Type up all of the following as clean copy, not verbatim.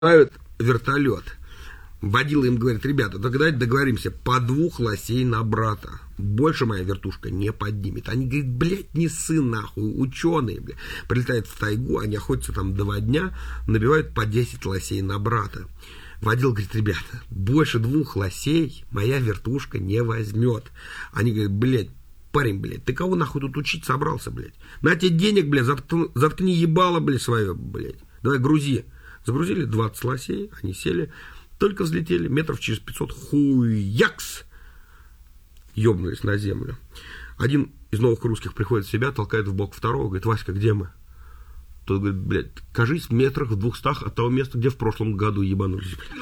ставят вертолет. Водила им говорит: ребята, давайте договоримся, по 2 лосей на брата. Больше моя вертушка не поднимет. Они говорят: блядь, не ссы нахуй, ученые, блядь. Прилетают в тайгу, они охотятся там 2 дня, набивают по 10 лосей на брата. Водил говорит: ребята, больше 2 лосей моя вертушка не возьмет. Они говорят: блядь, парень, блядь, ты кого нахуй тут учить собрался, блядь? На тебе денег, блядь, заткни ебало, блядь, свое, блядь. Давай грузи. Загрузили 20 лосей, они сели, только взлетели, метров через 500, хуякс, ёбнулись на землю. Один из новых русских приходит в себя, толкает в бок второго, говорит: Васька, где мы? Тот говорит: блядь, кажись, в метрах в 200 от того места, где в прошлом году ебанулись, блядь.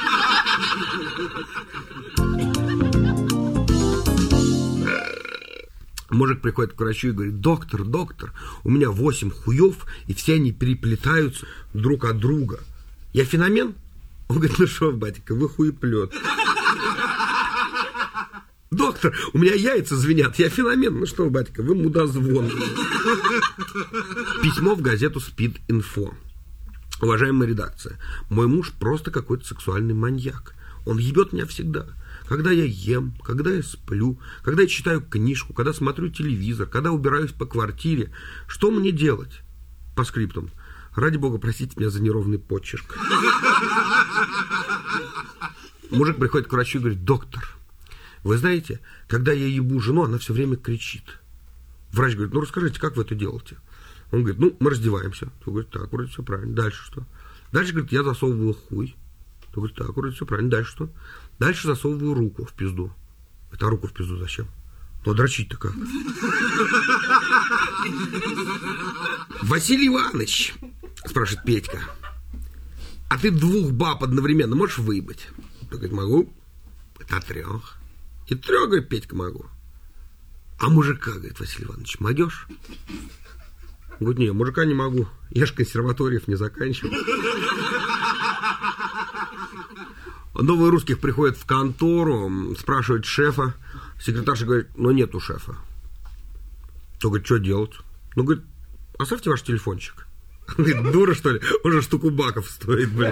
Мужик приходит к врачу и говорит: доктор, у меня 8 хуев, и все они переплетаются друг от друга. Я феномен? Он говорит: ну что, батенька, вы хуеплет. Доктор, у меня яйца звенят, я феномен. Ну что, батенька, вы мудозвон. Письмо в газету «Спид-инфо». Уважаемая редакция, мой муж просто какой-то сексуальный маньяк. Он ебет меня всегда. Когда я ем, когда я сплю, когда я читаю книжку, когда смотрю телевизор, когда убираюсь по квартире. Что мне делать? По скриптам. Ради бога, простите меня за неровный почерк. Мужик приходит к врачу и говорит: доктор, вы знаете, когда я ебу жену, она все время кричит. Врач говорит: ну расскажите, как вы это делаете? Он говорит: ну, мы раздеваемся. Он говорит: так, вроде все правильно. Дальше что? Дальше, говорит, я засовываю хуй. Он говорит: так, вроде все правильно. Дальше что? Дальше засовываю руку в пизду. Это руку в пизду зачем? Ну, дрочить-то как? Василий Иванович, спрашивает Петька, а ты 2 баб одновременно можешь выебать? Он говорит: могу. От 3. И 3, говорит, Петька, могу. А мужика, говорит, Василий Иванович, могешь? Он говорит: не, мужика не могу. Я ж консерваториев не заканчивал. Новые русских приходят в контору, спрашивают шефа. Секретарша говорит: ну, нету шефа. То говорит: что делать? Ну, говорит: оставьте ваш телефончик. Он говорит: дура, что ли? Уже штуку баков стоит, блин.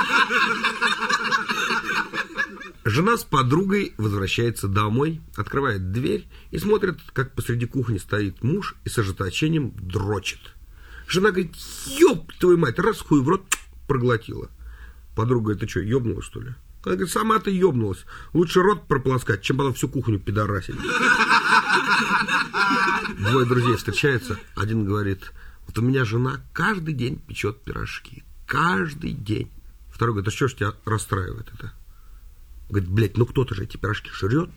Жена с подругой возвращается домой, открывает дверь и смотрит, как посреди кухни стоит муж и с ожесточением дрочит. Жена говорит: ёб твою мать, раз хуй в рот, проглотила. Подруга говорит: ты что, ёбнулась, что ли? Она говорит: сама ты ёбнулась. Лучше рот прополоскать, чем потом всю кухню пидорасить. 2 друзей встречаются. Один говорит: вот у меня жена каждый день печет пирожки. Каждый день. Второй говорит: а что ж тебя расстраивает это? Говорит: блядь, ну кто-то же эти пирожки жрет.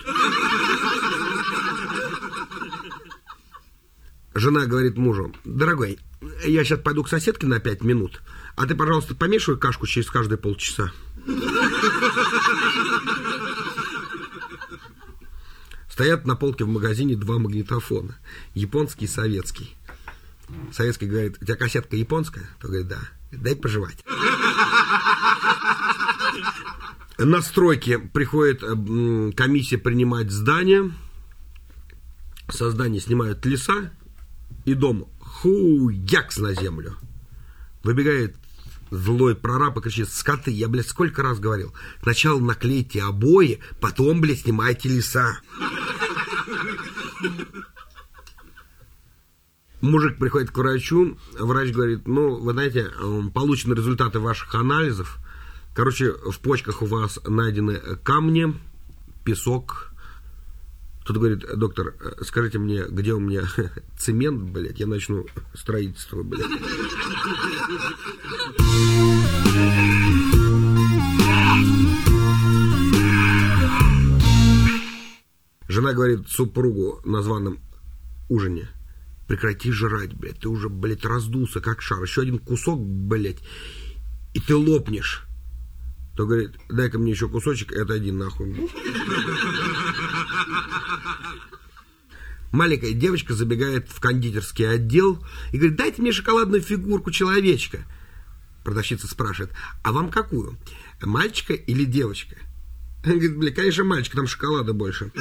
Жена говорит мужу: дорогой, я сейчас пойду к соседке на 5 минут, а ты, пожалуйста, помешивай кашку через каждые полчаса. Стоят на полке в магазине 2 магнитофона. Японский и советский. Советский говорит: у тебя кассетка японская? То говорит: да. Дай пожевать. На стройке приходит комиссия принимать здание. Со здания снимают леса. И дом хуякс на землю. Выбегает злой прораб и кричит: скоты, я, блядь, сколько раз говорил. Сначала наклейте обои, потом, блядь, снимайте леса. Мужик приходит к врачу. Врач говорит: ну, вы знаете, получены результаты ваших анализов. Короче, в почках у вас найдены камни, песок. Кто-то говорит: доктор, скажите мне, где у меня цемент, блядь, я начну строительство, блядь. Жена говорит супругу на званом ужине: прекрати жрать, блядь, ты уже, блядь, раздулся, как шар. Еще один кусок, блядь, и ты лопнешь. То говорит: дай-ка мне еще кусочек и отойди нахуй. Маленькая девочка забегает в кондитерский отдел и говорит: дайте мне шоколадную фигурку человечка. Продавщица спрашивает: а вам какую? Мальчика или девочка? Он говорит: бля, конечно, мальчик, там шоколада больше.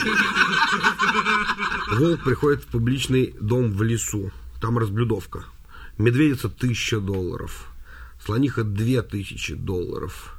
Волк приходит в публичный дом в лесу. Там разблюдовка. Медведица $1000. Слониха $2000.